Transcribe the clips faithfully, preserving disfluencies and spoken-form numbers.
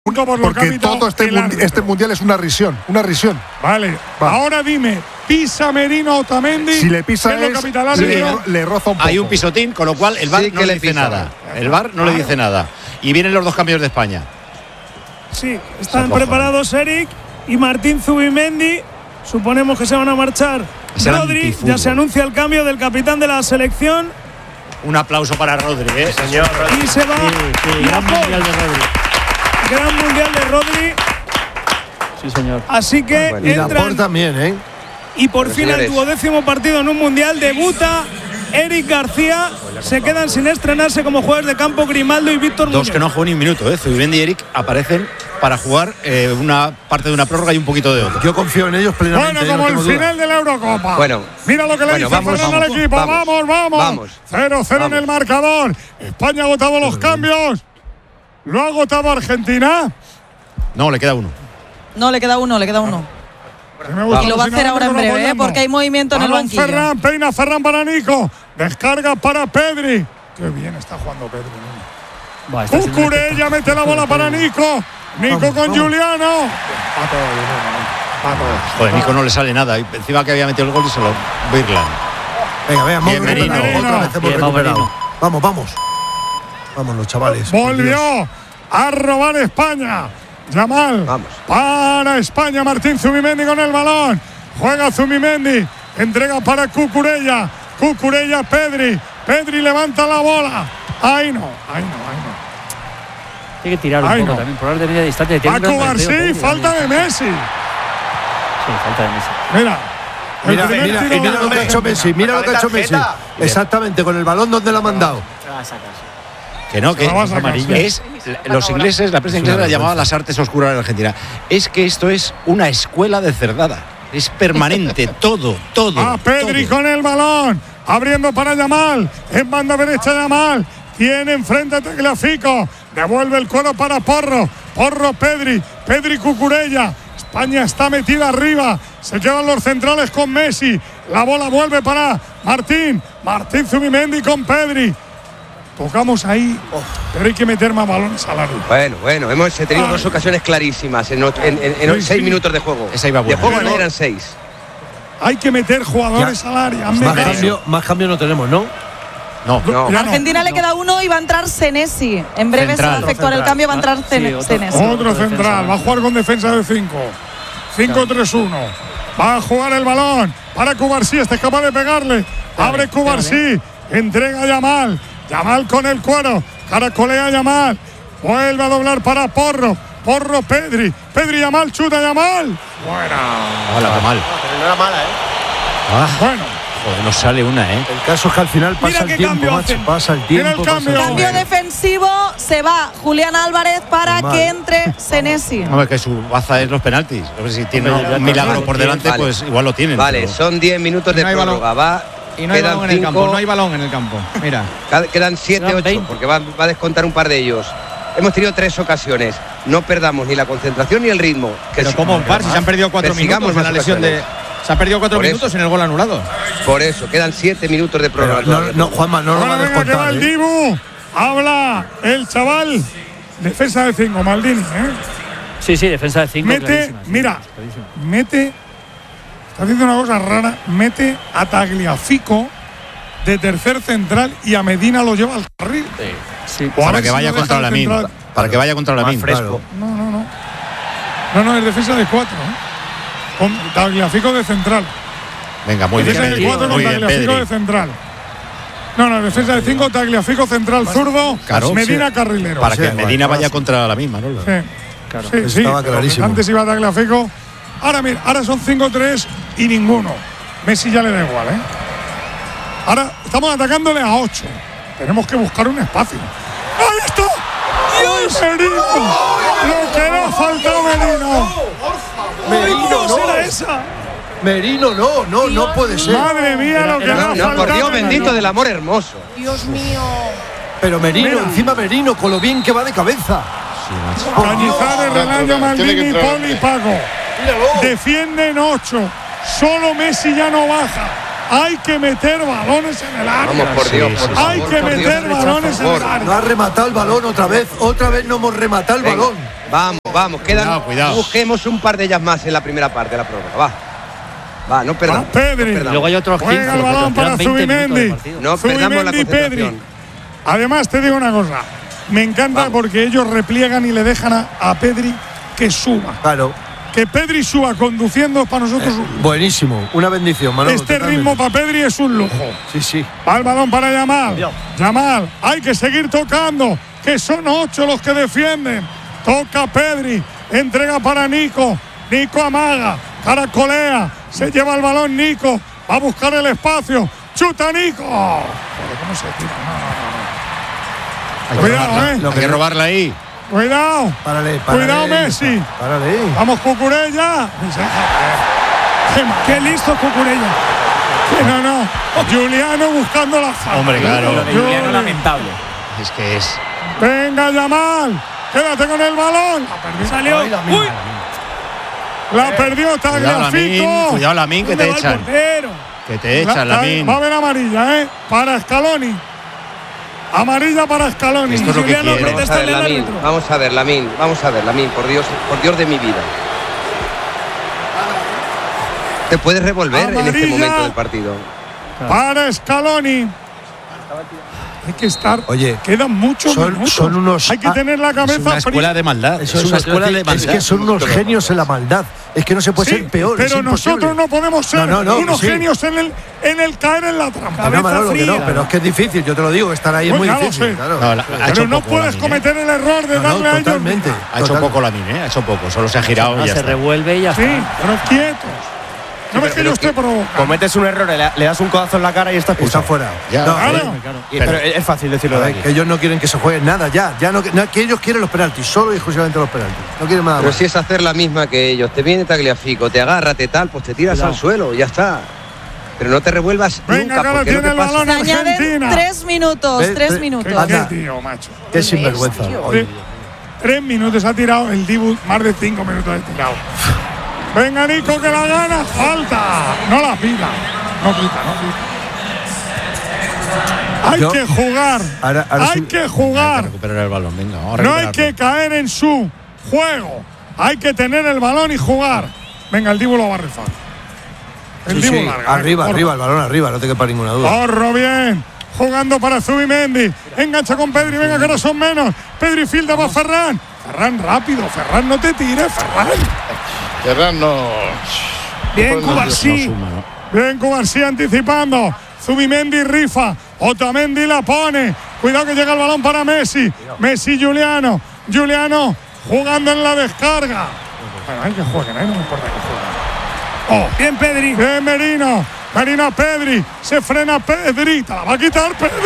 Porque todo este, mundi este mundial es una risión, una risión. Vale, vale. Ahora dime, ¿pisa Merino Otamendi? Si le pisa es, es le, le roza un poco. Hay un pisotín, con lo cual el V A R sí no le dice pisa, nada. El V A R no claro. le dice nada. Y vienen los dos cambios de España. Sí, están preparados Eric y Martín Zubimendi. Suponemos que se van a marchar. Rodri, ya se anuncia el cambio del capitán de la selección. Un aplauso para Rodri, ¿eh? Señor Rodri. Y se va. Sí, sí, gran mundial de Rodri. Gran mundial de Rodri. Sí, señor. Así que bueno, y entran. También, ¿eh? Y por Pero fin señores. el duodécimo partido en un mundial debuta Eric García. Se quedan sin estrenarse como jugadores de campo Grimaldo y Víctor Muñoz. Dos que no han jugado ni un minuto, ¿eh? Zubimendi y Eric aparecen para jugar eh, una parte de una prórroga y un poquito de otra. Yo confío en ellos plenamente. Bueno, como no el final de la Eurocopa. Bueno, mira lo que le bueno, dice vamos, Fernando vamos, al equipo. Vamos, vamos, vamos. vamos. cero cero en el marcador. España ha agotado los cambios. ¿Lo ha agotado Argentina? No, le queda uno. No, le queda uno, le queda uno. Y lo va a hacer ahora en breve, ¿eh? Porque hay movimiento en el banquillo. Ferran, peina Ferran para Nico. Descarga para Pedri. Qué bien está jugando Pedri. Cucurella mete la bola para Nico. Nico vamos, con vamos. Juliano. Joder, Nico no le sale nada. Encima que había metido el gol y se lo Birland. Venga, venga, Bien, Merino. Otra vez hemos recuperado. Vamos, vamos. Vamos los chavales. Volvió a robar España. Yamal. Vamos. Para España. Martín Zubimendi con el balón. Juega Zubimendi. Entrega para Cucurella. Cucurella, Pedri. Pedri levanta la bola. Ahí no, ahí no, ahí no. Tiene que tirar un Ay, poco no. también, probar de media distancia. Paco García, falta de Messi. Sí, falta de Messi. Mira. Mira, mira, mira, mira lo que ha hecho Messi, mira lo que ha hecho Messi. Exactamente, con el balón donde lo ha mandado. Que no, que es los ingleses, la prensa inglesa la llamaba las artes oscuras de Argentina. Es que esto es una escuela de cerdada. Es permanente, todo, todo. A Pedri todo. Con el balón, abriendo para Yamal, en banda derecha Yamal. Tiene enfrente a Tagliafico. Devuelve el cuero para Porro. Porro, Pedri. Pedri, Cucurella. España está metida arriba. Se quedan los centrales con Messi. La bola vuelve para Martín. Martín Zubimendi con Pedri. Tocamos ahí, pero hay que meter más balones al área. Bueno, bueno, hemos tenido ah. dos ocasiones clarísimas en, en, en, en sí, seis sí. minutos de juego. Esa iba buena. De juego pero no eran seis. Hay que meter jugadores ya. al área. Más cambio, más cambio no tenemos, ¿no? No, no. A Argentina no. le queda uno y va a entrar Senesi. En breve central. se va a efectuar el cambio, va a entrar ah, sí, Senesi. Otro, otro central, va a jugar con defensa de cinco. cinco tres uno. Va a jugar el balón para Cubarsí, este es capaz de pegarle. Abre Cubarsí, entrega a Yamal. Yamal con el cuero, caracolea Yamal. Vuelve a doblar para Porro. Porro, Pedri. Pedri, Yamal, chuta Yamal. Buena. Hola, Yamal. Pero no era mala, ¿eh? Ah. Bueno. Joder, no sale una, ¿eh? El caso es que al final pasa el tiempo, macho, pasa el tiempo. El cambio. Pasa el cambio defensivo, se va Julián Álvarez para Normal. que entre Senesi. No, es que su baza es los penaltis. No sé si tiene un, un milagro por delante, vale. pues igual lo tienen. Vale, pero... son diez minutos de no prórroga. Va, y no hay balón en el campo, no hay balón en el campo. Mira. Quedan siete, ocho, porque va, va a descontar un par de ellos. Hemos tenido tres ocasiones. No perdamos ni la concentración ni el ritmo. Que pero si, como un par, si se han perdido cuatro minutos en la lesión de... Se han perdido cuatro por minutos eso. en el gol anulado. Por eso, quedan siete minutos de prórroga. No, no, Juanma, no lo va a descontar. Que va el Dibu. Habla el chaval. Defensa de cinco, Maldini, ¿eh? Sí, sí, defensa de cinco. Mete, mira, mete. Está haciendo una cosa rara. Mete a Tagliafico de tercer central y a Medina lo lleva al carril. Sí, sí. Para que vaya contra la min. Para que vaya contra la min. Fresco. No, no, no. No, no, es defensa de cuatro, ¿eh? Con Tagliafico de central. Venga, muy bien. Defensa de cuatro con Tagliafico de central. No, no, defensa de cinco, Tagliafico central zurdo, claro, Medina sí. carrilero. Para sí, que bueno, Medina claro, vaya sí. contra la misma, ¿no? Sí, claro. sí, sí. Estaba clarísimo. Antes iba Tagliafico. Ahora mira, ahora son cinco tres y ninguno. Messi ya le da igual, ¿eh? Ahora estamos atacándole a ocho. Tenemos que buscar un espacio. ¡Ahí está! ¡Dios! Merino! ¡Lo que le ha faltado Merino! Merino no era esa. Merino no, no, no puede ser. Madre mía, lo que le ha faltado. Por Dios bendito del amor hermoso. Dios mío. Pero Merino, Mira. encima Merino, con lo bien que va de cabeza. Cañizares, Renato, Maldini, Poli y Paco. Defienden ocho. Solo Messi ya no baja. Hay que meter balones en el área. Vamos, por Dios, por favor, Hay que por meter Dios, balones en el área. No ha rematado el balón otra vez. Otra vez no hemos rematado el Venga, balón. Vamos, vamos, quedan. Cuidado, cuidado. Busquemos un par de ellas más en la primera parte de la prórroga. Va. Va, no perdamos. Va Pedri. No perdamos. Luego hay otros quince. Juega el balón para Zubimendi. No perdamos la Zubimendi, Pedri. concentración. Además, te digo una cosa. Me encanta Vamos. porque ellos repliegan y le dejan a, a Pedri que suba. Claro. Que Pedri suba conduciendo para nosotros. Eh, buenísimo. Una bendición, Manolo. Este totalmente. ritmo para Pedri es un lujo. Sí, sí. Va el balón para Yamal. Yamal, hay que seguir tocando, que son ocho los que defienden. Toca Pedri, entrega para Nico. Nico amaga, caracolea, se lleva el balón Nico, va a buscar el espacio. ¡Chuta Nico! Joder, ¿cómo se tira? No, no, no. Cuidado, eh. Hay que robarla ahí. Cuidado. Párale, párale. Cuidado, Messi. Párale. Vamos, Cucurella. Qué, qué listo Cucurella. Que no, no. Juliano buscando la falta. Hombre, claro. Lo de Juliano lamentable. Es que es. Venga, Yamal. Quédate con el balón. Salió. Ay, la Uy. misma. La perdió Cuidado, Lamín. Tagliafico. Cuidado, Lamín, que ¿Dónde te va el echan. portero? Que te La- echan, la- Lamín. Va a haber amarilla, ¿eh? Para Scaloni. Amarilla para Scaloni. Esto es lo que Juliano quiere. protesta Vamos a el ver, Lamín. árbitro. Vamos a ver, Lamín. Vamos a ver, Lamín. Por Dios, por Dios de mi vida. Te puedes revolver en este Amarilla. momento del partido. Para Scaloni. Hay que estar. Oye, quedan muchos son- minutos. son unos- Hay que ah, tener la Es cabeza una escuela fría. de maldad. Eso es una escuela de es maldad. que son unos genios en la maldad. Es que no se puede Sí, ser peor. es pero imposible. nosotros no podemos ser No, no, no, unos sí. genios en el, en el caer en la trampa. Que no, Manolo, que no, fría. pero es que es difícil, yo te lo digo, estar ahí es Pues muy ya lo difícil. sé. Claro. No, la- ha Pero hecho no poco, puedes Lamín, ¿eh? cometer el error de No, no, darle a ellos. totalmente. Ha hecho Total. poco Lamín, ¿eh? Ha hecho poco. Solo se ha girado No, y ya se está. revuelve y ya Sí, está. pero quietos. No ves que yo esté provocando. Cometes un error, le, le das un codazo en la cara y está Está expulsado. fuera. Ya, No, claro. oye, Y- Pero es fácil decirlo de a ver, aquí. que ellos no quieren que se juegue nada ya. ya no, no, que ellos quieren los penaltis, solo y exclusivamente los penaltis. No quieren nada Pero más. si es hacer la misma que ellos, te viene Tagliafico, te agarra, te tal, pues te tiras Cuidado. al suelo, ya está. Pero no te revuelvas Venga, nunca, que ahora porque lo tiene que el pasa. balón Se añaden Argentina. tres minutos, Ve- tres ve- ¿Qué, minutos. Anda. qué tío, macho? Qué sinvergüenza. Tío. Oye, Tres, tres minutos ha tirado el Dibu, más de cinco minutos ha tirado. Venga, Nico, que la gana. Falta. No la pida. No pita, no pita. Hay Yo- que jugar. Ahora- ahora hay sí- que Hay que jugar. recuperar el balón. Venga, vamos a No hay recuperarlo. que caer en su juego. Hay que tener el balón y jugar. Venga, el Dibu lo va a rifar. El sí, Dibu sí, larga. arriba, venga, arriba, el balón arriba, no te quepa ninguna duda. Corro bien. Jugando para Zubimendi. Engancha con Pedri. Venga, que ahora son menos. Pedri filda para Ferran. Ferran rápido. Ferran, no te tires, Ferran. Ferran no. Bien, No Cubarsí. suma, ¿no? Bien, Cubarsí anticipando. Zubimendi rifa. Otamendi la pone. Cuidado que llega el balón para Messi. Messi, Juliano. Juliano jugando en la descarga. Bueno, hay que jueguen, ¿eh? No me importa que jueguen. Oh, bien, Pedri. Bien, Merino. Merino a Pedri. Se frena Pedri. Te la va a quitar Pedri.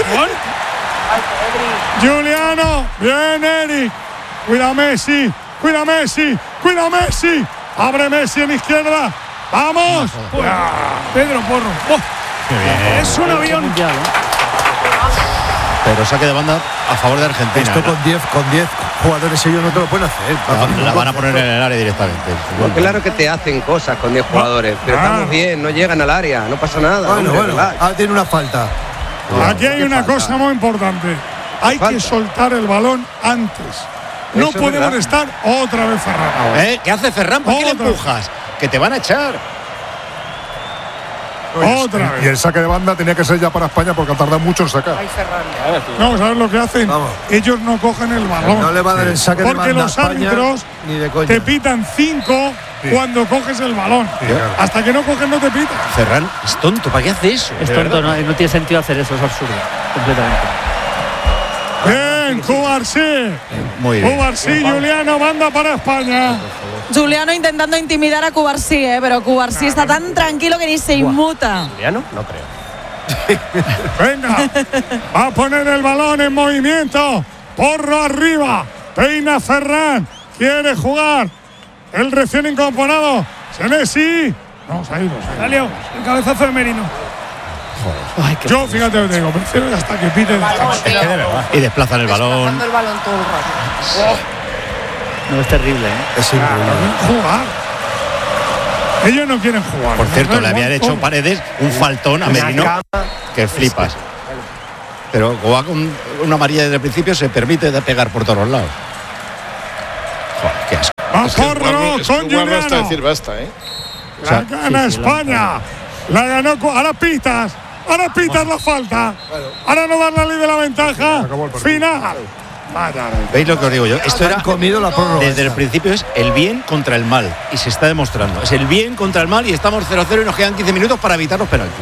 Juliano. Bien, Eric. Cuida Messi. Cuida Messi. Cuida Messi. Abre Messi en izquierda. ¡Vamos! Pedro Porro. Oh, Qué bien. es un avión. Mundial, ¿eh? Pero saque de banda a favor de Argentina. Esto ¿no? con diez con diez jugadores ellos no te lo pueden hacer. La, la van a poner en el área directamente. No, claro que te hacen cosas con diez jugadores, pero Ah. estamos bien, no llegan al área, no pasa nada. Bueno, hombre, bueno, relax. ahora tiene una falta. Aquí hay ¿Qué una falta? cosa muy importante. Hay falta? que soltar el balón antes. No Eso es podemos verdad. estar otra vez Ferran. ¿Eh? ¿Qué hace Ferran? ¿Por qué le Otra. empujas? Que te van a echar. Otra Y el vez. saque de banda tenía que ser ya para España porque ha tardado mucho en sacar. No, ¿sabes lo que hacen? Vamos. Ellos no cogen el balón. No le va a dar el saque de Porque banda a los España, árbitros ni de coña. te pitan cinco cuando coges el balón. Hasta que no coges no te pitan. Ferran es tonto. ¿Para qué hace eso? Es De tonto, verdad. no, no tiene sentido hacer eso, es absurdo. Completamente. Bien, Cubarsí. Muy bien. Cubarsí, Juliano, banda para España. Juliano intentando intimidar a Cubarsí, ¿eh? Pero Cubarsí está tan tranquilo que ni se inmuta. ¿Juliano? No creo. Venga, va a poner el balón en movimiento. Porro arriba. Peina Ferran. Quiere jugar. El recién incorporado. Senesi. No, se ha ido. Se ha ido. El cabezazo de Merino. Ay, qué Yo, fíjate, lo que te digo. Prefiero hasta que pite descanso. Es que de verdad. Y desplazan el balón. el balón todo el rato. No, es terrible, ¿eh? Es increíble. Jugar. Ellos no quieren jugar. Por cierto, no, le habían hecho Paredes un faltón a Merino que flipas. Pero como va con una amarilla desde el principio, se permite de pegar por todos lados. Joder, qué asco. Va Es que Porro guarro, es que con guarro hasta Juliano. decir basta, ¿eh? La O sea, gana sí, sí, España. La, la ganó. con- Ahora pitas. Ahora pitas la falta. Ahora no dar la ley de la ventaja. Final. Vaya. ¿Veis lo que os digo yo? Esto era Han comido la prórroga desde el esta. principio es el bien contra el mal y se está demostrando. Es el bien contra el mal y estamos cero cero y nos quedan quince minutos para evitar los penaltis.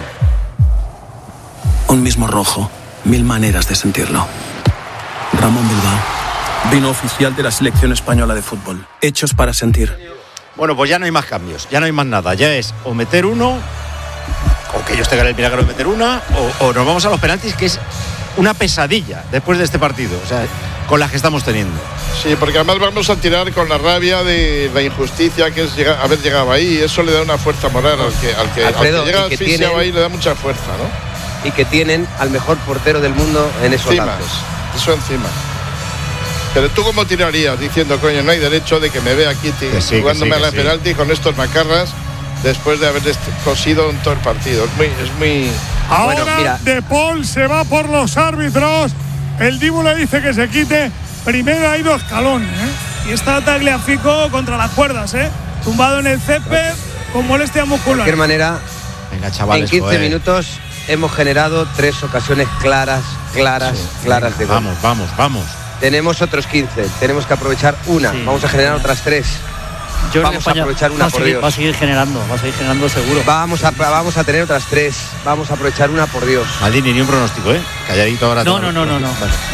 Un mismo rojo, mil maneras de sentirlo. Ramón Bilbao, vino oficial de la selección española de fútbol. Hechos para sentir. Bueno, pues ya no hay más cambios, ya no hay más nada. Ya es o meter uno, o que ellos tengan el milagro de meter una, o, o nos vamos a los penaltis, que es una pesadilla después de este partido, o sea, con las que estamos teniendo. Sí, porque además vamos a tirar con la rabia de la injusticia que es llegar, haber llegado ahí. Eso le da una fuerza moral al que, al que, Alfredo, al que llega y que asfixiado tienen- ahí, le da mucha fuerza, ¿no? Y que tienen al mejor portero del mundo en esos Encima, lapsos. eso encima. Pero tú cómo tirarías diciendo, coño, no hay derecho de que me vea aquí Que sí, que jugándome sí, a la que sí. penalti con estos macarras después de haber est- cosido en todo el partido. Es muy, es muy. Ahora Bueno, mira. De Paul se va por los árbitros. El Dibu le dice que se quite. Primero ha ido escalón, ¿eh? Y está Tagliafico contra las cuerdas, ¿eh? Tumbado en el césped con molestia De muscular. cualquier manera, Venga, chavales. en quince joder. minutos hemos generado tres ocasiones claras, claras, claras de gol. Vamos, vamos, vamos. Tenemos otros quince, tenemos que aprovechar una, Sí. vamos a generar otras tres. Yo creo que Vamos a España aprovechar una, va a por seguir- Dios. Va a seguir generando, va a seguir generando seguro. Vamos a, vamos a tener otras tres, vamos a aprovechar una, por Dios. Maldini, ni un pronóstico, ¿eh? Calladito ahora. No, toma- no, no, no, no. Vale.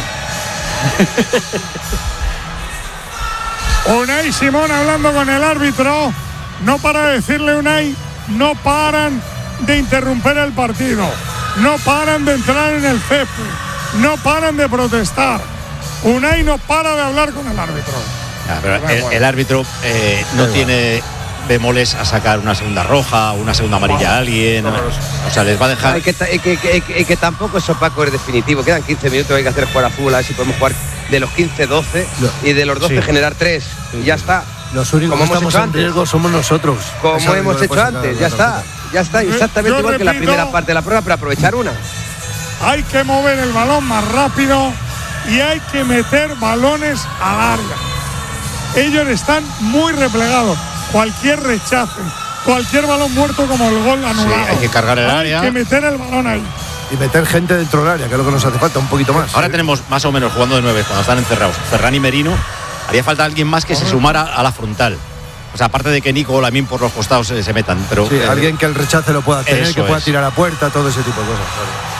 Unai Simón hablando con el árbitro. No para de decirle Unai, no paran de interrumpir el partido. No paran de entrar en el césped. No paran de protestar. Unai no para de hablar con el árbitro. Ah, pero el, el árbitro eh, no tiene bemoles a sacar una segunda roja, una segunda amarilla a alguien. O sea, les va a dejar. Hay que, ta- hay que, que- que- que tampoco es opaco, es definitivo. Quedan quince minutos, hay que hacer jugar a fútbol, a ver si podemos jugar de los quince, doce y de los doce Sí. generar tres. Y ya está. Los únicos Como que hemos estamos hecho en antes. riesgo somos nosotros. Como Eso hemos no le hecho puedes antes, sacar ya la está. tarjeta. Ya está, exactamente Yo igual que la repito- primera parte de la prueba, pero aprovechar una. Hay que mover el balón más rápido y hay que meter balones al área. Ellos están muy replegados. Cualquier rechace, cualquier balón muerto como el gol anulado. hay que cargar el Hay área. que meter el balón ahí. Y meter gente dentro del área, que es lo que nos hace falta, un poquito más. Ahora tenemos más o menos jugando de nueve cuando están encerrados. Ferran y Merino. Haría falta alguien más que se sumara a la frontal. O sea, aparte de que Nico o Lamín por los costados se, se metan. Pero, Sí, eh, alguien que el rechace lo pueda tener, eso que pueda es. tirar a puerta, todo ese tipo de cosas.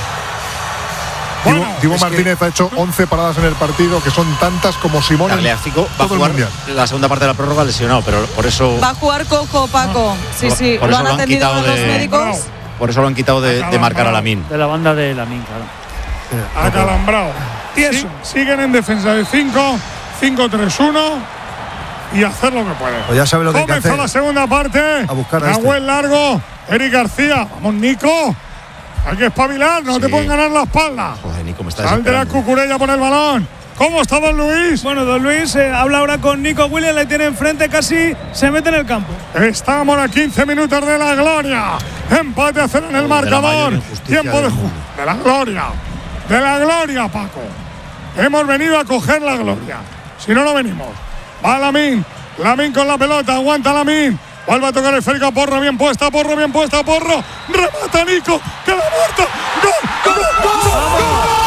Bueno, Dibu es que- Martínez ha hecho once paradas en el partido, que son tantas como Simón en Tagliafico va a todo el jugar mundial. la segunda parte de la prórroga lesionado, pero por eso, Va a jugar Coco, Paco. Sí, Por- sí. por Lo eso han lo han atendido quitado los de- médicos. por eso lo han quitado de, de marcar a Lamín. De la banda de Lamín, claro. acalambrado. Tieso. Sí, siguen en defensa de cinco, cinco tres uno y hacer lo que pueden. Pues ya sabe lo que hay que Comenzó hacer. la segunda parte. A buscar a Nahuel este. largo. Eric García. Vamos, Nico. Hay que espabilar, no Sí. te pueden ganar la espalda. Joder, Nico, me está Sal de la desesperando. Cucurella por el balón. ¿Cómo está Don Luis? Bueno, Don Luis eh, habla ahora con Nico Williams, le tiene enfrente, casi se mete en el campo. Estamos a quince minutos de la gloria. Empate a cero en el De la mayor marcador. injusticia Tiempo de del ju- mundo. de la gloria. De la gloria, Paco. Hemos venido a coger la gloria. Si no, no venimos. Va Lamín. Lamín con la pelota. Aguanta Lamín. Vuelve a tocar el esférico a Porro. Bien puesta, Porro, bien puesta, Porro. Remata Nico. Queda muerto. ¡Gol! ¡Gol! ¡Gol! ¡Gol!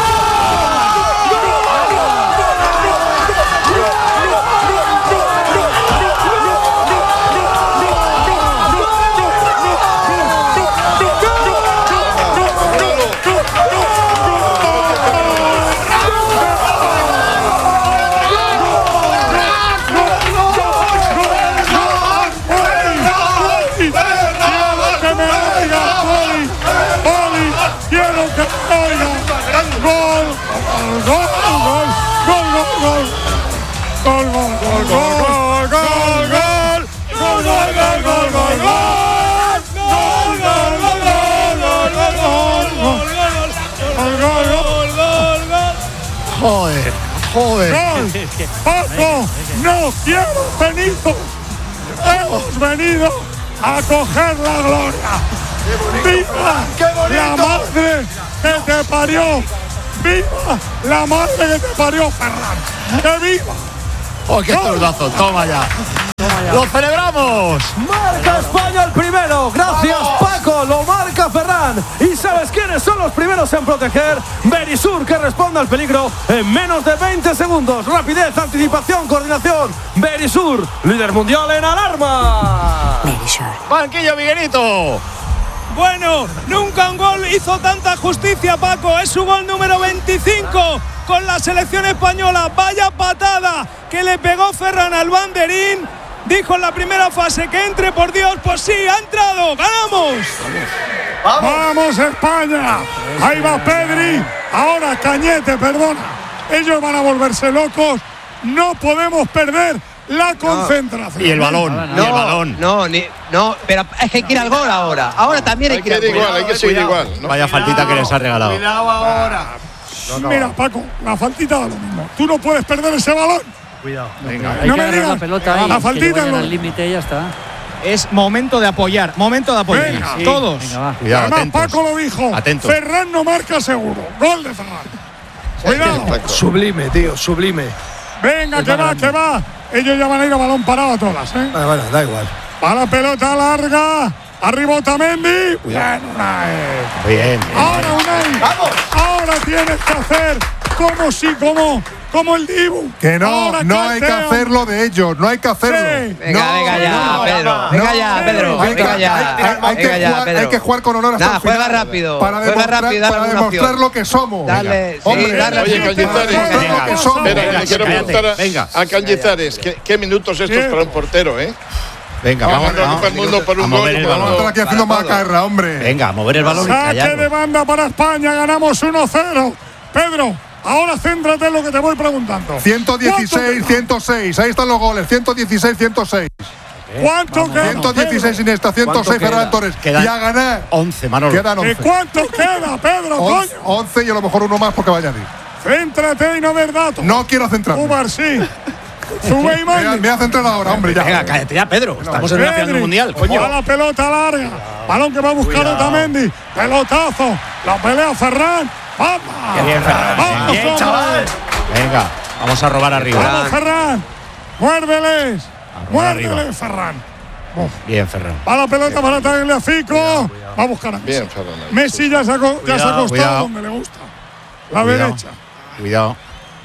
¡Que me oiga, Poli! ¡Poli! ¡Quiero que me oiga! ¡Gol! ¡Gol! ¡Gol! ¡Gol! ¡Gol! ¡Gol! ¡Gol! ¡Gol! ¡Gol! ¡Gol! ¡Gol! ¡Gol! ¡Gol! ¡Gol! ¡Gol! ¡Gol! ¡Gol! Joder, joder. ¡Gol! ¡Paco! ¡No quiero Benito! ¡Hemos venido a coger la gloria. ¡Viva la madre que te parió! ¡Viva la madre que te parió, Ferran! ¡Que viva! ¡Oh, qué zurdazo! Toma ya. ¡Lo celebramos! Marca España el primero. Gracias, Paco. Lo marca Ferran. ¿Y sabes quiénes son los primeros en proteger? Verisur, que responde al peligro en menos de veinte segundos. Rapidez, anticipación, coordinación. Verisur, líder mundial en alarma. Verisur. Banquillo, Miguelito. Bueno, nunca un gol hizo tanta justicia, Paco. Es su gol número veinticinco con la selección española. Vaya patada que le pegó Ferran al banderín. Dijo en la primera fase que entre, por Dios. Pues sí, ha entrado. ¡Ganamos! ¡Vamos, ¡Vamos España! Ahí va Pedri. Ahora Cañete, perdona. Ellos van a volverse locos. No podemos perder la concentración. Y el balón, no, y el balón. No, ni, no, pero es que hay que ir al gol ahora. Ahora también hay, hay que ir al gol. Igual, hay que seguir igual. ¿no? Vaya faltita que les ha regalado. Cuidado ahora. No, Mira, Paco, la faltita da lo mismo. Tú no puedes perder ese balón. Cuidado. Venga, hay no que me digas. La pelota ahí, la faltita en el límite y ya está. Es momento de apoyar, momento de apoyar. Venga, sí. Todos. Venga, Cuidado, Además, atentos. Paco lo dijo. Atentos. Ferran no marca seguro. Gol de Ferran. Cuidado. Sublime, tío, sublime. Venga, que va, que va. Ellos ya van a ir a balón parado a todas, ¿eh? Vale, vale, da igual. Va la pelota larga. Arriba Otamendi. Bien, Unai. Bien. Ahora Unai. Vamos. Ahora tienes que hacer como si, como, como el Dibu. Que no, Ahora no hay que cantean. hacerlo de ellos, no hay que hacerlo. Sí. Venga, no, venga ya, no, Pedro. no, Venga no, ya, Pedro. Hay que, Venga ya. hay, hay, hay Venga que ya, jugar, Pedro. hay que jugar con honor hasta Nah, el final. juega rápido. Para Juega demostrar, rápido y dale para una demostrar opción. lo que somos. Dale, sí, Hombre, dale. Oye, Venga, Cañizares, venga, venga, venga, espera, venga, le quiero cállate, preguntar a, venga. a Cañizares, ¿qué, ¿qué minutos estos para un portero, eh? Venga, vamos, Vamos, vamos, el mundo por a un mover gol, el por balón. otro. Están aquí haciendo macarra, hombre. Venga, a mover el balón y Saque de callarlo. banda para España. Ganamos uno cero. Pedro, ahora céntrate en lo que te voy preguntando. ciento dieciséis, ciento seis. Ahí están los goles. ciento dieciséis, ciento seis. ¿Cuánto queda? ciento dieciséis Pedro? Iniesta, ciento seis Ferran Torres. Quedan Y a ganar. once, Manolo. Quedan ¿Y once. cuánto queda, Pedro, coño? once y a lo mejor uno más porque va a añadir. Céntrate y no ver datos. No quiero centrarme. Umar, sí. Me, Zubeimani. me voy a centrar ahora, hombre. Ya. Venga, cállate ya, Pedro. Estamos en una final del Pedri. mundial, Va coño. la pelota larga. Balón que va a buscar Otamendi. Pelotazo. La pelea Ferran. ¡Vamos! ¡Vamos, Bien, hombre! chaval. Venga, vamos a robar arriba. ¡Vamos, Ferran! ¡Muérdeles! robar ¡Muérdeles, arriba. Ferran! Uf. Bien, Ferran. Va la pelota para Tagliafico. Va a buscar a Messi. Bien, Ferran. Messi ya se ha, co- ya se ha Cuidado, acostado cuidado. donde le gusta. La Cuidado. derecha. Cuidado.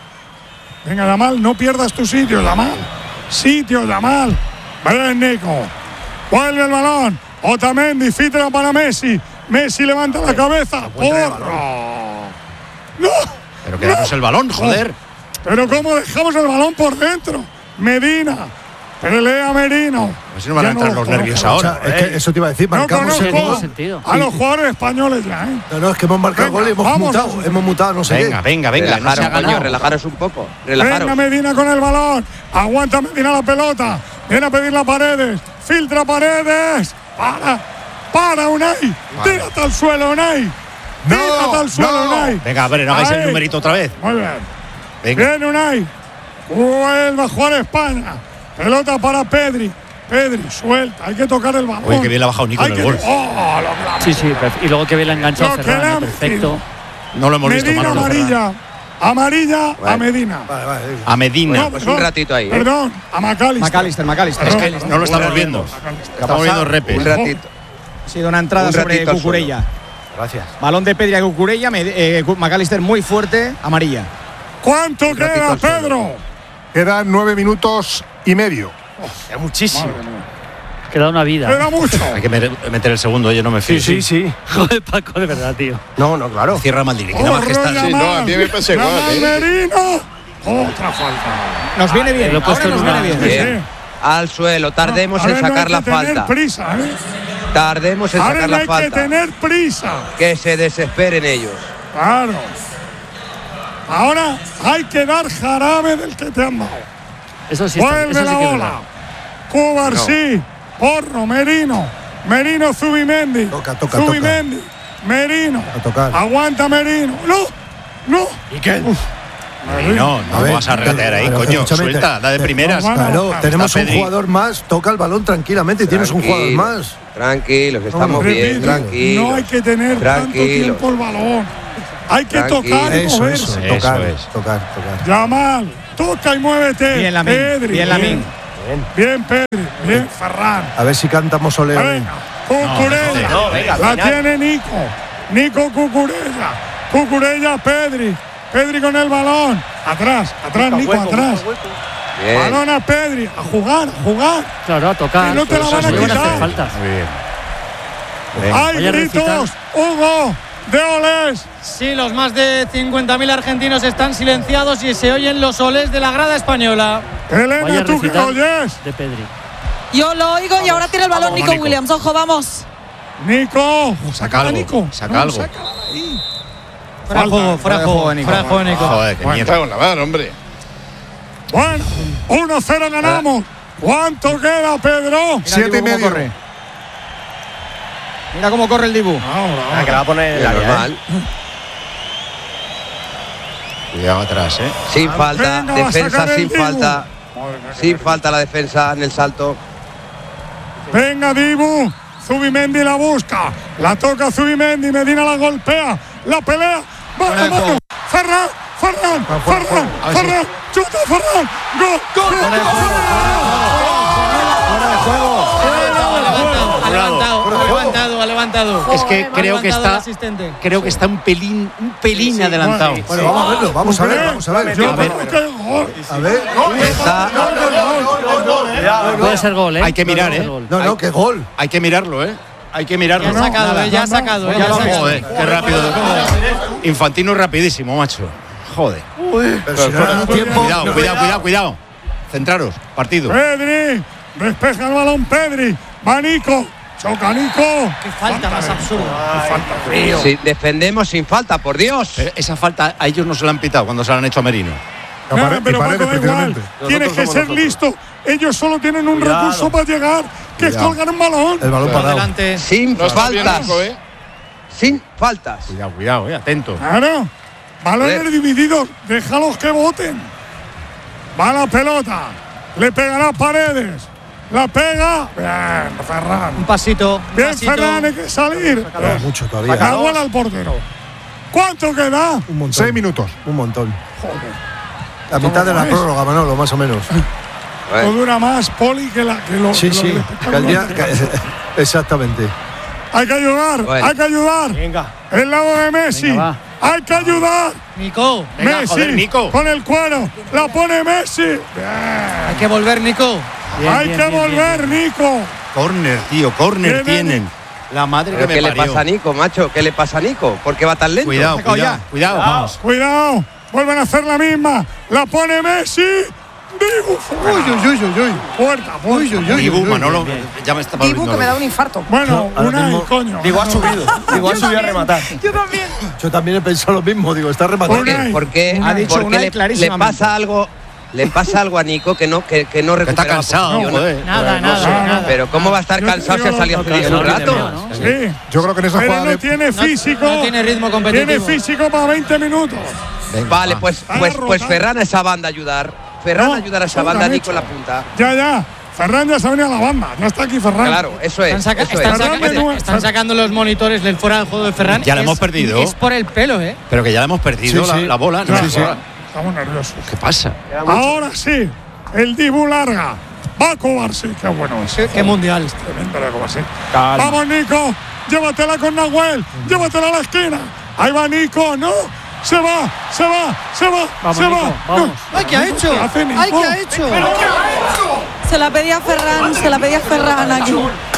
Venga, Yamal, no pierdas tu sitio, Yamal. Sitio, Yamal. Ven, Nico. Vuelve el balón. Otamendi, filtra para Messi. Messi levanta la cabeza. ¡Porro! ¡No! Pero quedamos el balón, joder. Pero cómo dejamos el balón por dentro. Medina. Pelea Merino. A ver si nos van a Ya no entrar lo los nervios conozco. ahora. O sea, es que eso te iba a decir, No marcamos el conozco gol. sentido. a los jugadores españoles ya, ¿eh? No, no, es que hemos marcado Venga, gol y hemos vamos, mutado. vamos. Hemos mutado, no sé Venga, qué. venga, venga. No se Relajaros, ha coño, ganado. relajaros un poco. Venga Relajaros. Medina con el balón. Aguanta Medina la pelota. Viene a pedir la Paredes. Filtra Paredes. Para. Para, Unai. Tírate al suelo, Unai. Tírate al suelo, no. Unai. Venga, a ver, no hagáis el Ahí. numerito otra vez. Muy bien. Venga. Viene Unai. Vuelve a jugar España. Pelota para Pedri. Pedri, suelta. Hay que tocar el balón. Oye, que bien le ha bajado Nico Hay en el que- gol. Oh, lo claro. Sí, sí, perfe- y luego que bien la enganchado Lo que Ferran, le ha eh, perfecto. No lo hemos visto, Medina Manolo. amarilla. Amarilla a Medina. Vale, vale. A Medina. No, Pues perdón, un ratito ahí, ¿eh? Perdón, a McAllister. McAllister, McAllister. Es Perdón, que no lo estamos viendo. Estamos viendo repes. Un ratito. Ha sido una entrada Un sobre ratito al Cucurella. Gracias. Balón de Pedri a Cucurella. Med- eh, McAllister muy fuerte. Amarilla. ¿Cuánto queda, Pedro? Quedan nueve minutos y medio. Es muchísimo. Queda una vida. Queda mucho. Hay que me- meter el segundo, yo no me fío. Sí, sí, sí. Joder, Paco, de verdad, tío. No, no, claro. Cierra Maldini, que nada más que Corro, está. Sí, no, a mí me pasa igual, Yamal ¿eh? Merino. Otra falta. Nos viene bien. Lo he puesto Ahora nos en una- viene bien. Bien. Al suelo. Tardemos Ahora en no sacar hay la que tener falta. prisa, ¿eh? Tardemos en Ahora sacar no la hay que falta. tener prisa. Que se desesperen ellos. Claro. Ahora hay que dar jarabe del que te han dado. Eso sí, está- Vuelve eso sí la que es bola. verdad. Cubarsí. Porro, Merino. Merino, Zubimendi. Toca, toca, Zubimendi. Merino. A tocar. Aguanta Merino. No. No. ¿Y qué? No, no ver, vas a regatear ahí, pero, coño. escúchame, Suelta, te- da de te- primeras. Claro, Está tenemos un Pedri. jugador más, toca el balón tranquilamente y tienes un jugador más. Tranquilos, estamos Repito, bien, tranquilos. No hay que tener tanto Tranquilos. tiempo el balón. Hay que Tranquilo. tocar y Eso, moverse. eso, Eso tocar, es. tocar, tocar. Yamal, toca y muévete. Bien, Lamine. Pedri, Bien, Lamine. Bien, Pedri. Bien, Ferran. A ver si cantamos Ole Ole. Venga, Cucurella. No, venga, al la final. tiene Nico. Nico Cucurella. Cucurella, Pedri. Pedri con el balón. Atrás, atrás, Nico, atrás. Bien. Balón a Pedri. A jugar, a jugar. Claro, a tocar. Que no te la van a Eso sí, van a hacer quitar. faltas. Muy bien. Hay Vaya gritos, Hugo, de olés. Sí, los más de cincuenta mil argentinos están silenciados y se oyen los olés de la grada española. Elena, Vaya ¿tú qué recital oyes? de Pedri. Yo lo oigo y ahora tiene el balón Vamos, Nico Nico. Williams. Ojo, vamos. Nico, Saca algo, Nico. saca No, algo. sácala de ahí. Fuera de juego, fuera de juego, Nico. fuera de juego, Nico. Joder, qué Me mierda. cago en la mar, hombre. Bueno, uno cero ganamos. ¿Cuánto queda, Pedro? Mira el Siete y Dibu cómo medio. corre. Mira cómo corre el Dibu. Ah, que la va a poner en el área, ¿eh? Normal. Cuidado atrás, ¿eh? Sin falta, Venga, va a defensa sacar el sin Dibu. falta. Sin falta la defensa en el salto. Venga, Dibu. Zubimendi la busca. La toca Zubimendi. Medina la golpea. La pelea. ¡Mano, mano! Ferran, Ferran, Ferran, Ferran. ¡Chuta, Ferran! ¡Gol! ¡Gol! Ha levantado, ha levantado, ha levantado. Es que Ha creo que levantado el está, asistente. creo que está un pelín, un pelín adelantado. Bueno, vamos a verlo, vamos a ver, vamos a ver. Yo A ver. creo que gol. A ver. Está Puede ser gol, ¿eh? Hay que mirar, Puede ¿eh? ser gol. No, no, qué gol. Hay que mirarlo, ¿eh? Hay que mirarlo. Ya ha sacado, eh, ya ha sacado, eh, ya ha sacado. Joder, qué rápido. Infantino rapidísimo, macho. Joder. Pero si no era tiempo. Cuidado, cuidado, cuidado, cuidado. Centraros, partido. Pedri. Despeja el balón, Pedri. Va Nico. Choca Nico. Qué falta más absurda. Sí, defendemos sin falta, por Dios. Pero esa falta a ellos no se la han pitado cuando se la han hecho a Merino. No, Pare- pero y Paredes, Paco, da igual. precisamente. Tienes que ser listo. Ellos solo tienen un recurso para llegar, que es colgar un balón. El balón parado. Adelante. Sin No está bien, faltas. Nico, ¿eh? Sin faltas. Cuidado, cuidado, eh, atento. Claro. Balones Joder. divididos. Déjalos que voten. Va la pelota. Le pegará Paredes. La pega. Bien, Ferran. Un pasito. un Bien, pasito. Ferran, hay que salir. Queda mucho todavía. La bola al portero. ¿Cuánto queda? Un montón. Seis minutos. Un montón. Joder. La mitad de la es? prórroga, Manolo, más o menos. No dura más, Poli, que, la, que lo. Sí, que lo sí. del Que el día- espectáculo. que- exactamente. Hay que ayudar, Bueno. hay que ayudar. Venga. El lado de Messi. Venga, Hay que ayudar. Nico, Venga, Messi joder, Nico. con el cuero. La pone Messi. Bien. hay que volver, Nico. Bien, hay bien, que bien, volver, Nico. Corner, tío, corner Tienen- tienen. La madre que ¿Pero me qué le parió. pasa a Nico, macho? ¿Qué le pasa a Nico? ¿Por qué va tan lento? Cuidado, Sacado cuidado, ya. cuidado. Vamos. Cuidado. Vuelven a hacer la misma. La pone Messi. Dibu. Uy, uy, uy, uy, uy. Puerta, puerta. Dibu, Manolo, ya me está Dibu, volviendo que me da loco. un infarto. Bueno, ahora una mismo- coño. Digo, ha subido. Digo, ha subido a rematar. Yo también. Yo también he pensado lo mismo, digo, está ¿Por rematando. qué? Unai. ¿Por qué? Ha dicho Porque Unai le, le clarísimamente. pasa algo. Le pasa algo a Nico que no, que, que no Que está recupera cansado, posición. joder. Nada, nada, nada. Pero ¿cómo va a estar Yo cansado te si ha digo salido lo- hace un rato? ¿no? Sí. Yo creo que en esa Pero jugada no de- tiene físico. no tiene ritmo competitivo. Tiene físico para veinte minutos. Venga, Vale, va. pues, pues, pues Ferran a esa banda a ayudar. Ferran No, a ayudar a esa lo banda, han Nico en la hecho. punta. Ya, ya. Ferran ya se ha venido a la banda. Ya está aquí Ferran. Claro, eso es. Están, saca- eso están es. saca- Ferran de nuevo. están sacando los monitores del fuera del juego de Ferran. Ya la Es- hemos perdido. Es por el pelo, ¿eh? Pero que ya la hemos perdido, Sí, la, sí. la bola. No, Ya, sé. Estamos nerviosos. ¿Qué pasa? Ahora sí. El Dibu larga. Va a Kovacic. Qué bueno es. Qué, qué mundial. Tremendo la Kovacic. Vamos, Nico. Llévatela con Nahuel. Llévatela a la esquina. Ahí va Nico. No. Se va. Se va. Se va. Vamos, se Nico, va. vamos. No. ¡Ay, qué ha hecho! ¿Qué hace Nico? ¡Ay, qué ha hecho! Se la pedía Ferran, se la pedía Ferran aquí.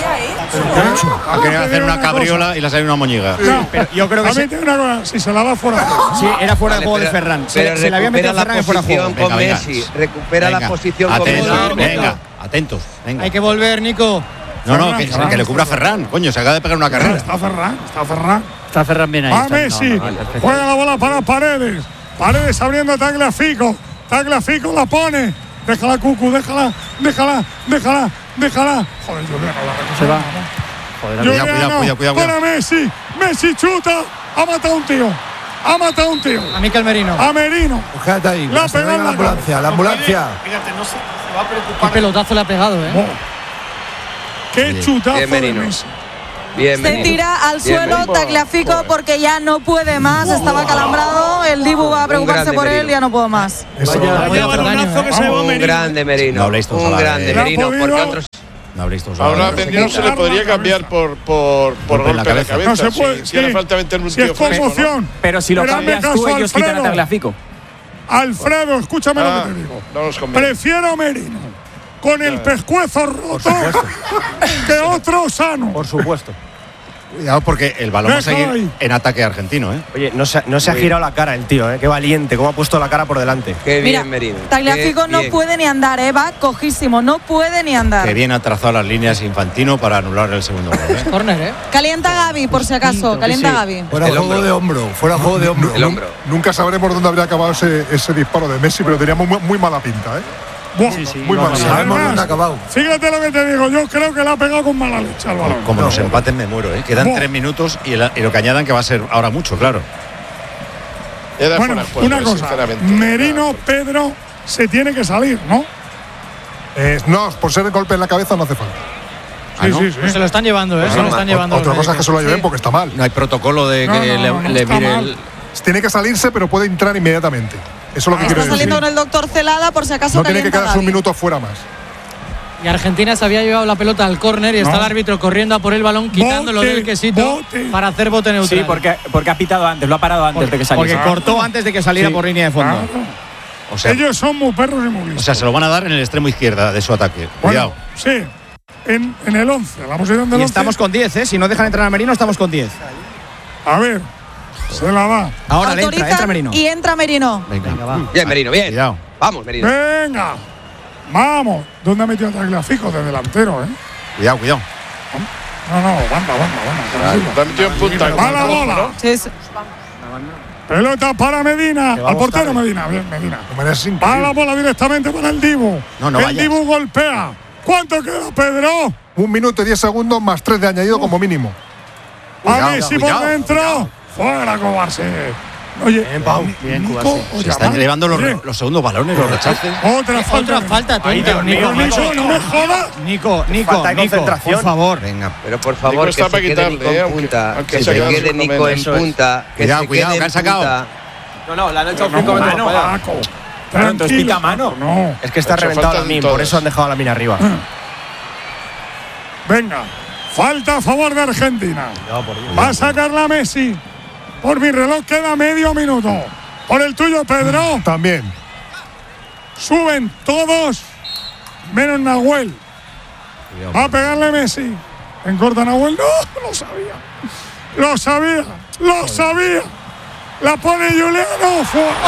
Ha querido hacer una cabriola y le ha salido una moñiga. No, Pero yo creo que a mí se- te digo una cosa, si se la va fuera. Sí, era fuera de Vale, juego de pero- Ferran. Se, pero se le había metido recupera a Ferran la en fuera de juego. posición con Venga, Messi. venga. Recupera Venga, la posición con atentos, Messi. venga, atentos. Venga. Hay que volver, Nico. No, no, que, que le cubra Ferran. Coño, se acaba de pegar una carrera. Está Ferran. Está Ferran. Está Ferran bien ahí. Va está- Messi. no, no, vale, perfecto. Juega la bola para Paredes. Paredes abriendo Tagliafico. Tagliafico la pone. Déjala, Cucu. Déjala. Déjala. Déjala. Déjala. Joder, Juliano la recupera. Se va. Joder, Cuidado, Juliano cuidado, cuidado, cuidado, para Messi. Messi chuta. Ha matado a un tío. Ha matado un tío. A Mikel Merino. A Merino. Quédate ahí. La ha se pegado venga la en la ambulancia. La ambulancia. Fíjate, no se, se va a preocupar. Qué pelotazo le ha pegado, ¿eh? Oh. Qué Bien. chutazo Bien, de Merino. Messi. Bien, Se Merino. tira al Bien, suelo Merino. Tagliafico porque ya no puede más. Estaba calambrado. El Dibu va a preocuparse grande por él. Merino. Ya no puedo más. Vaya, Vaya balonazo que se llevó Un Merino. grande Merino. No habléis todos un ahora grande de- Merino. No ha Porque podido. otros. No habréis todos Ahora a ahora. Merino se le podría cambiar por, por, por Golpe en la golpe en la cabeza. cabeza. No se sí, puede. si hace sí. falta meter un Si tío es fresco, ¿no? conmoción. Pero si lo Pero hazme cambias tú, caso, ellos quitan a Alfredo. Tagliafico. Alfredo, escúchame Ah, lo que te digo. no nos convence. Prefiero a Merino con el pescuezo roto que otro sano. Por supuesto. Cuidado porque el balón va a Déjalo seguir ahí. en ataque argentino, ¿eh? Oye, no se, no se ha girado la cara el tío, ¿eh? Qué valiente, cómo ha puesto la cara por delante. Qué Mira, bien, Merino. Tagliafico Qué no bien. puede ni andar, ¿eh? Va cojísimo. No puede ni andar. Que bien ha trazado las líneas Infantino para anular el segundo gol, ¿eh? Córner, ¿eh? Calienta Gaby, por si acaso. Calienta sí. Gaby. Fuera El juego hombro. de hombro. Fuera juego de hombro. El hombro. Nunca sabremos dónde habría acabado ese, ese disparo de Messi, pero tenía muy, muy mala pinta, ¿eh? Buah, Muy mala pinta. Sabemos Además, dónde ha acabado. Fíjate lo que te digo. Yo creo que le ha pegado con mala leche al balón. Como nos empaten me muero, ¿eh? Quedan Buah. tres minutos y, el- y lo que añadan que va a ser ahora mucho, claro. Era Bueno, fuera de juego, una eh, cosa. sinceramente. Merino, Pedro, se tiene que salir, ¿no? Eh, no, por ser el golpe en la cabeza no hace falta. Ah, ¿no? sí, sí. Pues se lo están llevando, ¿eh? Pues Se lo no, están o- llevando. Otra los cosa es que médicos. se lo lleven porque está mal. No hay protocolo de No, que no, le, no, le está mire mal. el. Tiene que salirse, pero puede entrar inmediatamente. Eso es lo que Está quiero saliendo decir. con el doctor Celada, por si acaso No tiene que calienta quedarse un Gaby. minuto fuera más. Y Argentina se había llevado la pelota al córner y está No. el árbitro corriendo a por el balón, quitándolo Bote, del quesito bote. para hacer bote neutral. Sí, porque, porque ha pitado antes, lo ha parado antes de que saliese. Porque cortó antes de que saliera Sí. por línea de fondo. Claro. O sea, Ellos son muy perros y muy o listos. sea, se lo van a dar en el extremo izquierda de su ataque. Bueno, Cuidado. sí. En, en el once, la posición del Y once. estamos con diez, ¿eh? Si no dejan entrar a Merino, estamos con diez. A ver, se la da. Ahora le entra, Autorizan entra Merino. y entra Merino. Venga, Venga, va. Bien, Merino, bien. Cuidado. Vamos, Merino. Venga, vamos. ¿Dónde ha metido a Tagliafico? De delantero, ¿eh? Cuidado, cuidado. No, no, banda, banda, banda. tranquilo. Lo ha metido en punta. Mala bola. Sí, sí. Pelota para Medina. Que va a Al portero buscar. Medina. Bien, Medina. De manera es Va la increíble. bola directamente para el Dibu. No, no el vayas. Dibu golpea. ¿Cuánto queda, Pedro? Un minuto y diez segundos más tres de añadido como mínimo. A Cuidado, Messi por cuidado, dentro. Fuera, Cobarse. Oye, Bien, Pau. Bien, Se están llevando los, los segundos balones, los rechaces. Otra falta. Otra falta, Ay, tonto. Dios Nico, mío, Nico. Nico, no me jodas. Nico, Nico, Falta de Nico, concentración. por favor. Venga. Pero por Nico favor, que está se para quede quitarle, Nico eh, en aunque- punta. aunque Que se se quede quede por lo Nico menos, en eso es. punta. Que Cuidado, se cuidado, quede que han en sacado. punta. No, no, le han hecho No, cinco metros mano, para allá. Paco. Claro, entonces Tranquilo, pita mano. Paco, no. Es que está Ha hecho reventado falta a mí, en por todos. eso han dejado la mina arriba. Venga, falta a favor de Argentina. Va a sacar la Messi. Por mi reloj queda medio minuto. Por el tuyo, Pedro. También. Suben todos, menos Nahuel. Va a pegarle Messi. En corta Nahuel. No, lo sabía. Lo sabía. Lo sabía. La pone Juliano.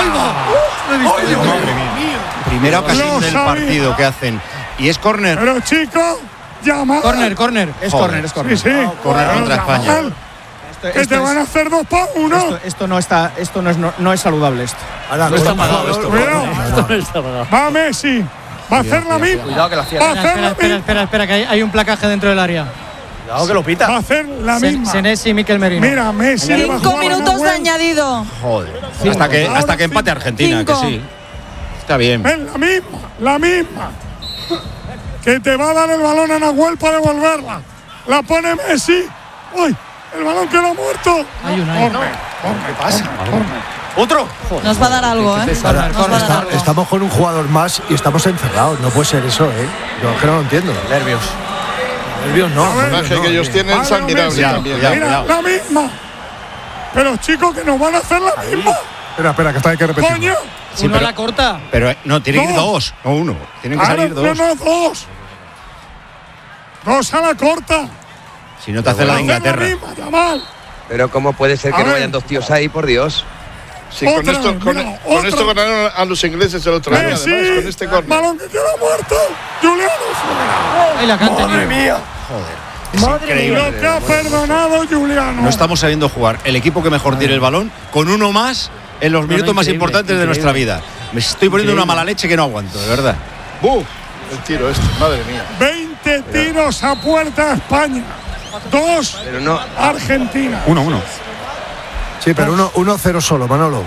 Primera ocasión Lo del sabía. partido que hacen. Y es córner. Pero chico, llama. Córner, córner. Es Joder. córner, es Sí, córner. sí. Córner Pero contra llama España. mal, Esto, Que esto te es- van a hacer dos para uno. esto, esto no está, esto no es, no, no es saludable esto. Ahora, No está con- pagado esto. Cuidado. Esto no está pagado. Va Messi. Va a hacer la misma. Cuidado que la Va a cierra. hacer Espera, la espera, misma. espera, espera, que hay, hay un placaje dentro del área. Cuidado que lo Va a pita. hacer la Sen- misma. Senesi y Mikel Merino. Mira, Messi. le va a Cinco jugar a minutos de Nahuel. añadido. Joder. Hasta que, Ahora hasta que empate cinco. Argentina, Cinco. que sí. Está bien. Es la misma, la misma. Que te va a dar el balón a Nahuel para devolverla. La pone Messi. ¡Uy! El balón quedó muerto. Hay una, hay una. Corre, corre, ¿Qué pasa? ¿Otro? Nos va a dar algo, ¿eh? Nos va a dar Está- algo. estamos con un jugador más y estamos encerrados. No puede ser eso, ¿eh? Yo es que no lo entiendo. Nervios. Nervios no. A ver, nervios Coraje no, que ellos tío. tienen es Vale, admirable Messi. también. Cuidado, Mira, cuidado. la misma. Pero chicos, que nos van a hacer la misma. Espera, espera, que está hay que repetir. Coño. Sí, Uno a pero- la corta. Pero eh, no, tiene que ir Dos. dos, no uno. Tienen que Claro, salir dos. No, no, dos. Dos a la corta. Si no te hace la de Hacer Inglaterra. misma, Yamal. Pero ¿cómo puede ser A que no ver. vayan dos tíos ahí, por Dios? Sí, con Otra esto, vez, con, mira, con otra. esto ganaron a los ingleses el otro año, Messi. además, con este córner. Balón que queda muerto. Juliano fuera. Ahí la canta. mía! Es increíble. Lo que ha perdonado Juliano. No estamos sabiendo jugar. El equipo que mejor tiene el balón, con uno más en los minutos más increíble, importantes de nuestra vida. Me estoy poniendo una mala leche que no aguanto, de verdad. ¡Buf! El tiro este, madre mía. veinte tiros a puerta España. Dos Pero no. Argentina. Uno, uno. Sí, pero uno, uno cero solo, Manolo.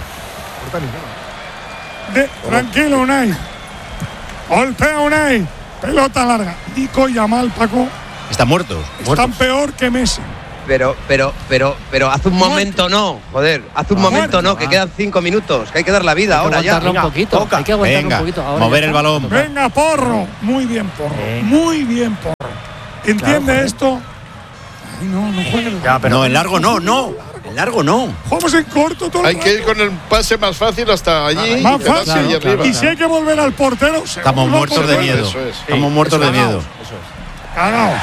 De, tranquilo, Unai. Golpea Unai. Pelota larga. Nico y Yamal, Paco. Están muertos. Están muertos. peor que Messi. Pero, pero, pero, pero hace un momento no, joder, hace un momento no, que quedan cinco minutos, que hay que dar la vida ahora ya. Un poquito, toca. hay que aguantar Venga, un poquito. Ahora mover ya el está. balón. Venga, Porro. Muy bien, Porro. Muy bien, Porro. ¿Entiende Claro, esto? Ay, no, no juegues. Ya, pero no, en largo no, no. En largo no. Jugamos en corto todo el Hay que ir con el pase más fácil hasta allí. Más y quedarse fácil. allí arriba. Y si hay que volver al portero, Estamos seguro, muertos de portero. miedo. Eso es. Estamos muertos de miedo. Cagaos.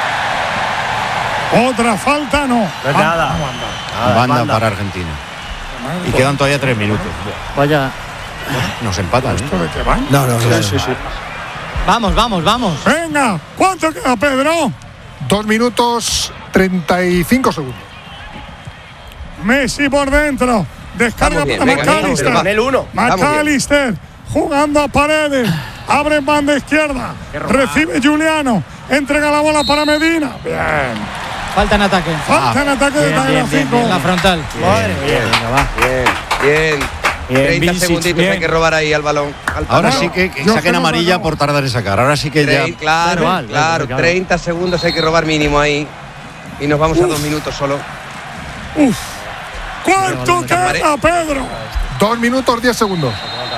Otra falta, no. No es nada. Nada, Banda banda. para Argentina. Y quedan todavía tres minutos. Vaya. Nos empatan. ¿eh? ¿De qué van? No, no, no. Sí, sí. Vamos, vamos, vamos. Venga, ¿cuánto queda, Pedro? Dos minutos treinta y cinco segundos. Messi por dentro. Descarga Vamos bien, para venga, McAllister. vamos, Con el uno. McAllister jugando a Paredes. Abre en banda izquierda. Recibe Juliano. Entrega la bola para Medina. Bien. Falta en ataque. Falta en ataque de bien, bien, bien, Tagliafico. La frontal. Madre mía. Venga, va. Bien, bien. Bien, treinta Vincic, segunditos bien. hay que robar ahí al balón. Al Ahora balón. sí que, que Yo saquen creo que amarilla no. por tardar en sacar. Ahora sí que ya. Trein- claro, igual, claro, claro. treinta segundos hay que robar mínimo ahí. Y nos vamos a dos minutos solo. Uf. ¿Cuánto Taparé. queda, Pedro? Dos minutos diez segundos.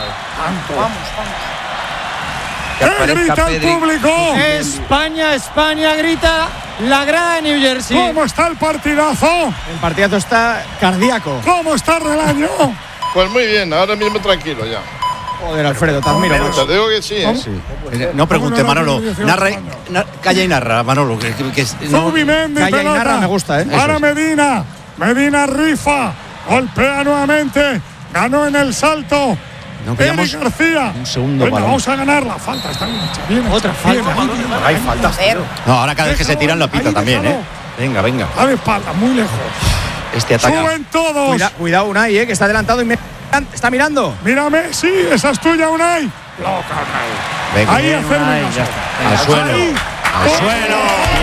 Que ¿Qué aparezca grita el Pedri. público? España, España, grita la grada de New Jersey. ¿Cómo está el partidazo? El partidazo está cardíaco. ¿Cómo está Relaño? Pues muy bien, ahora mismo tranquilo ya. Joder, Alfredo, te admiro. Te digo que sí, ¿eh? Eh, No pregunte, ¿Cómo no lo Manolo. tiene dieciocho Narra, años? na- calla y narra, Manolo. Que, que- que- no- Zubimendi, Calla y pelota. narra, me gusta, ¿eh? Para Eso es. Medina. Medina rifa. Golpea nuevamente. Ganó en el salto. No Eric pillamos García. un segundo Venga, balón. vamos a ganar la falta. Está bien hecha. Bien Otra hecha, falta. bien, bien, bien. Hay faltas, tío. No, ahora cada vez que se tiran la pita Ahí, también, ¿eh? déjalo. Venga, venga. A de espalda, muy lejos. Este ataque. Suben todos. Cuida- cuidado, Unai, eh, que está adelantado y me está mirando. Mírame, sí, esa es tuya, Unai. Loca, Unai. Venga. Ahí hacerme Unai, caso. ya está. Al suelo. Ahí. Al suelo.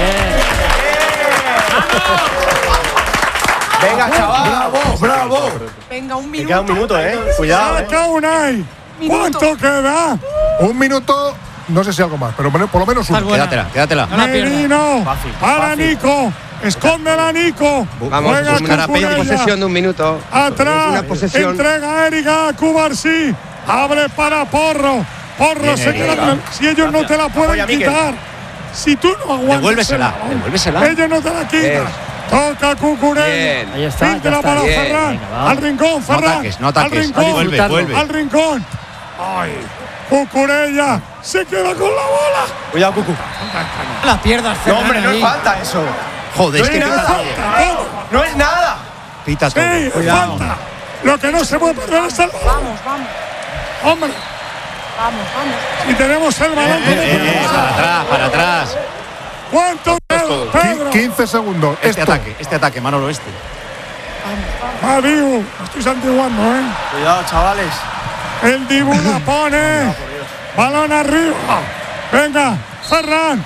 Venga, chaval. Bravo, bravo. Venga, un Que minuto. queda un minuto, eh. Cuidado, eh. Saca Unai. ¿Cuánto queda? Un minuto, no sé si algo más, pero por lo menos uno. Estás buena. Quédatela, quédatela. No la pierdas. Merino. Fácil, Para fácil. Nico. Escóndela, Nico. Vamos, Juega es una Cucurella. posesión de un minuto. Atrás. Una posesión. Entrega a Erika a Cubarsí. Abre para Porro. Porro Bien, se Erika. queda con el- Si ellos no te la pueden Apoya, Miquel. quitar. Si tú no aguantas. Devuélvesela, el balón, devuélvesela. Ellos no te la quitan. Bien. Toca Cucurella. Bien. Ahí está, ya Filtra está. para Bien. Ferran. Venga, vamos. Al rincón, No Ferran. ataques, no Al ataques. rincón. Vuelve, vuelve. Al rincón. Ay. Cucurella se queda con la bola. Cuidado, Cucu. No la pierdas, No, Ferran, hombre, no ahí. es falta eso. Joder, No es que es pita nada. todo. No es nada. Pita Sí, todo. es Cuidado. falta. Lo que no se puede perder es el balón. Vamos, vamos, Hombre, vamos, vamos. si tenemos el balón. Eh, eh, para atrás, para atrás. ¿Cuánto queda, Pedro? quince segundos. Este Esto. ataque, este ataque, Manolo, este. Madiu, estoy santiguando, ¿eh? Cuidado, chavales. El Dibu la pone. Balón arriba. Venga, Ferran.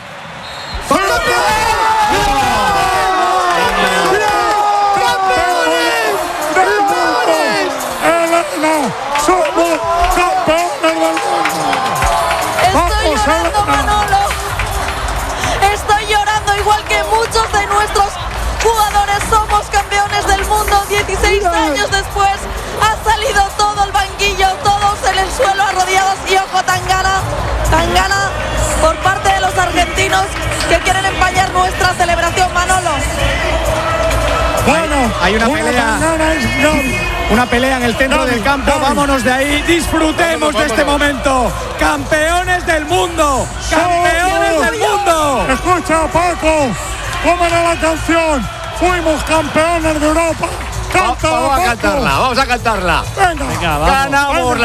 Elena, somos campeones del mundo. Estoy llorando, Manolo. Estoy llorando igual que muchos de nuestros jugadores. Somos campeones del mundo. dieciséis años después ha salido todo el banquillo, todos en el suelo arrodillados. Y ojo, Tangana, Tangana por parte de los argentinos que quieren empañar nuestra celebración, Manolo. Bueno, Hay una pelea. Tangana es Gaby. Una pelea en el centro Gaby, del campo. Gaby. Vámonos de ahí. Disfrutemos Vámonos, de este vámonos. momento. Campeones del mundo. Campeones del mundo. Escucha, Paco, ¿cómo era la canción? Fuimos campeones de Europa. Cántala, Vamos a Paco. cantarla, vamos a cantarla. Venga, Venga, vamos. Ganamos Venga.